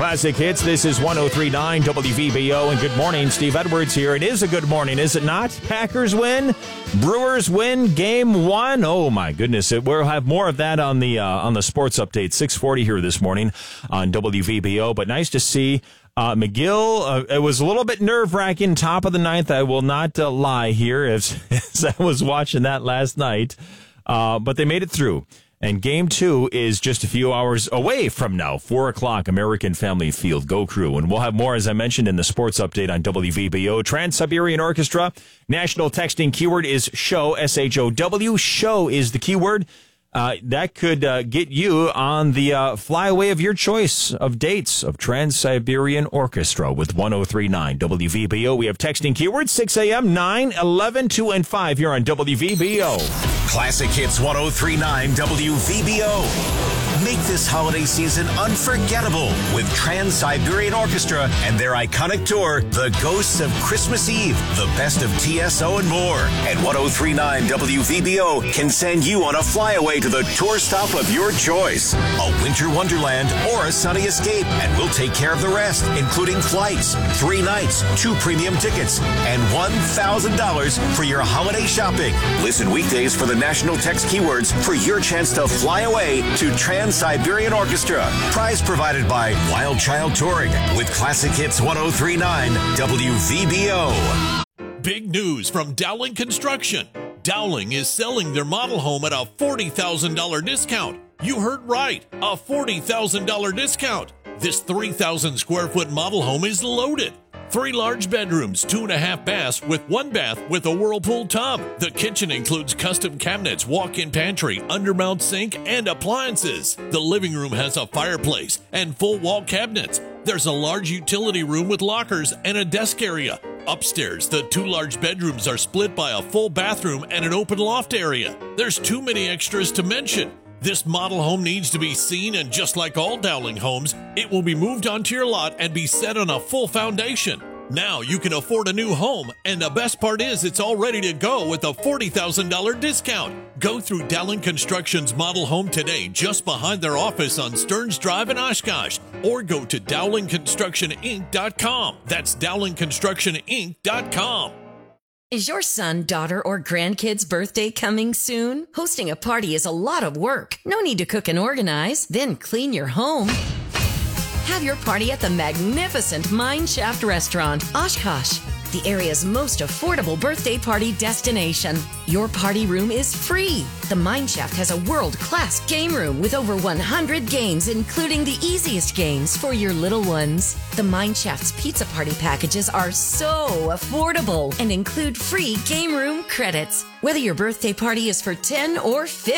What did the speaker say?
Classic Hits. This is 103.9 WVBO, and good morning. Steve Edwards here. It is a good morning, is it not? Packers win. Brewers win Game 1. Oh, my goodness. We'll have more of that on the sports update, 6:40 here this morning on WVBO. But nice to see McGill. It was a little bit nerve-wracking, top of the ninth. I will not lie here as I was watching that last night. But they made it through. And Game 2 is just a few hours away from now, 4 o'clock, American Family Field. Go Crew. And we'll have more, as I mentioned, in the sports update on WVBO. Trans-Siberian Orchestra. National texting keyword is SHOW, S-H-O-W. SHOW is the keyword. That could get you on the flyaway of your choice of dates of Trans-Siberian Orchestra with 103.9 WVBO. We have texting keywords 6 a.m., 9, 11, 2, and 5 here on WVBO. Classic Hits 103.9 WVBO. Make this holiday season unforgettable with Trans-Siberian Orchestra and their iconic tour, The Ghosts of Christmas Eve, the best of TSO and more. And 103.9 WVBO can send you on a flyaway to the tour stop of your choice. A winter wonderland or a sunny escape, and we'll take care of the rest, including flights, 3 nights, 2 premium tickets, and $1,000 for your holiday shopping. Listen weekdays for the national text keywords for your chance to fly away to Trans-Siberian Orchestra. Prize provided by Wild Child Touring with Classic Hits 103.9 WVBO. Big news from Dowling Construction. Dowling is selling their model home at a $40,000 discount. You heard right, a $40,000 discount. This 3,000 square foot model home is loaded. 3 large bedrooms, 2.5 baths with 1 bath with a Whirlpool tub. The kitchen includes custom cabinets, walk-in pantry, undermount sink, and appliances. The living room has a fireplace and full wall cabinets. There's a large utility room with lockers and a desk area. Upstairs, the 2 large bedrooms are split by a full bathroom and an open loft area. There's too many extras to mention. This model home needs to be seen, and just like all Dowling homes, it will be moved onto your lot and be set on a full foundation. Now you can afford a new home, and the best part is it's all ready to go with a $40,000 discount. Go through Dowling Construction's model home today just behind their office on Stearns Drive in Oshkosh, or go to DowlingConstructionInc.com. That's DowlingConstructionInc.com. Is your son, daughter, or grandkid's birthday coming soon? Hosting a party is a lot of work. No need to cook and organize, then clean your home. Have your party at the magnificent Mine Shaft Restaurant, Oshkosh, the area's most affordable birthday party destination. Your party room is free. The Mine Shaft has a world-class game room with over 100 games, including the easiest games for your little ones. The Mine Shaft's pizza party packages are so affordable and include free game room credits. Whether your birthday party is for 10 or 50